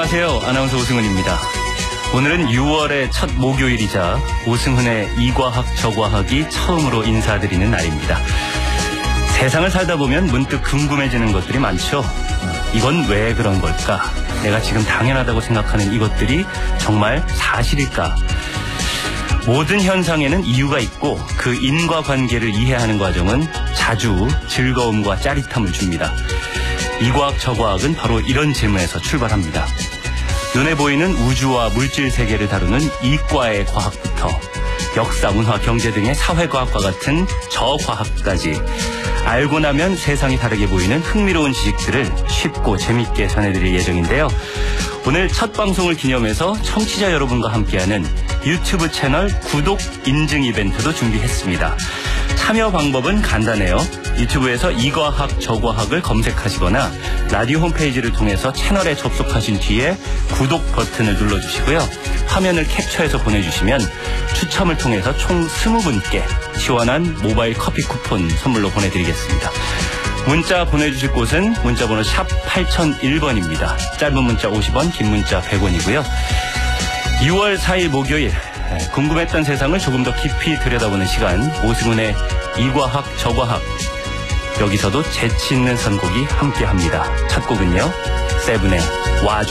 안녕하세요. 아나운서 오승훈입니다. 오늘은 6월의 첫 목요일이자 오승훈의 이과학 저과학이 처음으로 인사드리는 날입니다. 세상을 살다 보면 문득 궁금해지는 것들이 많죠. 이건 왜 그런 걸까? 내가 지금 당연하다고 생각하는 이것들이 정말 사실일까? 모든 현상에는 이유가 있고 그 인과관계를 이해하는 과정은 자주 즐거움과 짜릿함을 줍니다. 이과학 저과학은 바로 이런 질문에서 출발합니다. 눈에 보이는 우주와 물질 세계를 다루는 이과의 과학부터 역사, 문화, 경제 등의 사회과학과 같은 저과학까지 알고 나면 세상이 다르게 보이는 흥미로운 지식들을 쉽고 재밌게 전해드릴 예정인데요. 오늘 첫 방송을 기념해서 청취자 여러분과 함께하는 유튜브 채널 구독 인증 이벤트도 준비했습니다. 참여 방법은 간단해요. 유튜브에서 이과학 저과학을 검색하시거나 라디오 홈페이지를 통해서 채널에 접속하신 뒤에 구독 버튼을 눌러주시고요. 화면을 캡처해서 보내주시면 추첨을 통해서 총 20분께 시원한 모바일 커피 쿠폰 선물로 보내드리겠습니다. 문자 보내주실 곳은 문자번호 샵 8001번입니다. 짧은 문자 50원, 긴 문자 100원이고요. 6월 4일 목요일, 궁금했던 세상을 조금 더 깊이 들여다보는 시간, 오승훈의 이과학 저과학. 여기서도 재치 있는 선곡이 함께합니다. 첫 곡은요, 세븐의 와줘.